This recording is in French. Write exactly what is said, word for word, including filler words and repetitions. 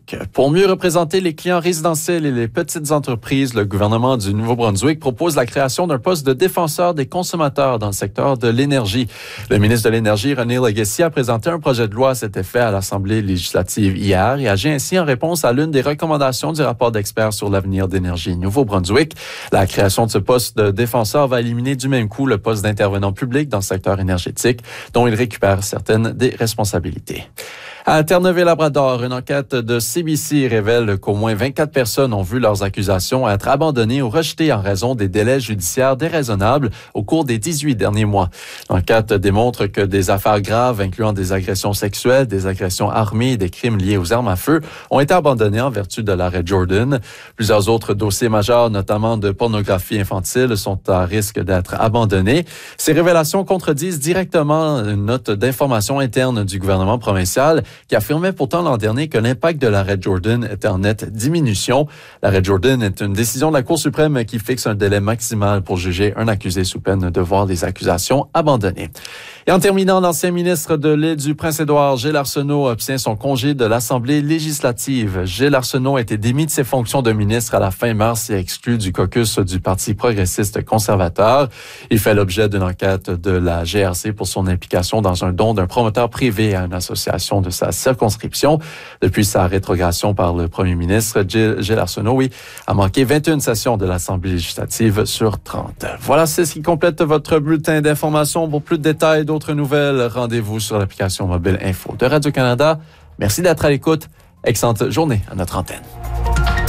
Nouveau-Brunswick. Pour mieux représenter les clients résidentiels et les petites entreprises, le gouvernement du Nouveau-Brunswick propose la création d'un poste de défenseur des consommateurs dans le secteur de l'énergie. Le ministre de l'Énergie, René Legacy, a présenté un projet de loi à cet effet à l'Assemblée législative hier et agit ainsi en réponse à l'une des recommandations du rapport d'experts sur l'avenir d'énergie Nouveau-Brunswick. La création de ce poste de défenseur va éliminer du même coup le poste d'intervenant public dans le secteur énergétique, dont il récupère certaines des responsabilités. À Terre-Neuve-et-Labrador, une enquête de C B C révèle qu'au moins vingt-quatre personnes ont vu leurs accusations être abandonnées ou rejetées en raison des délais judiciaires déraisonnables au cours des dix-huit derniers mois. L'enquête démontre que des affaires graves, incluant des agressions sexuelles, des agressions armées et des crimes liés aux armes à feu, ont été abandonnés en vertu de l'arrêt Jordan. Plusieurs autres dossiers majeurs, notamment de pornographie infantile, sont à risque d'être abandonnés. Ces révélations contredisent directement une note d'information interne du gouvernement provincial qui affirmait pourtant l'an dernier que l'impact de l'arrêt Jordan était en nette diminution. L'arrêt Jordan est une décision de la Cour suprême qui fixe un délai maximal pour juger un accusé sous peine de voir les accusations abandonnées. Et en terminant, l'ancien ministre de l'île du Prince-Édouard, Gilles Arsenault, obtient son congé de l'Assemblée législative. Gilles Arsenault a été démis de ses fonctions de ministre à la fin mars et exclu du caucus du Parti progressiste conservateur. Il fait l'objet d'une enquête de la G R C pour son implication dans un don d'un promoteur privé à une association de sa circonscription. Depuis sa rétrogradation par le premier ministre, Gilles, Gilles Arsenault, oui, a manqué vingt et une sessions de l'Assemblée législative sur trente. Voilà, c'est ce qui complète votre bulletin d'information. Pour plus de détails et d'autres nouvelles, rendez-vous sur l'application mobile Info de Radio-Canada. Merci d'être à l'écoute. Excellente journée à notre antenne.